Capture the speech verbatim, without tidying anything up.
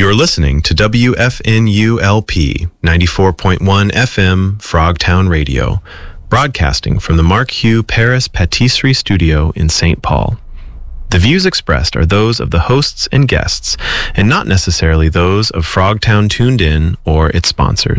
You're listening to W F N U L P ninety-four point one F M Frogtown Radio, broadcasting from the Mark Hugh Paris Patisserie Studio in Saint Paul. The views expressed are those of the hosts and guests, and not necessarily those of Frogtown Tuned In or its sponsors.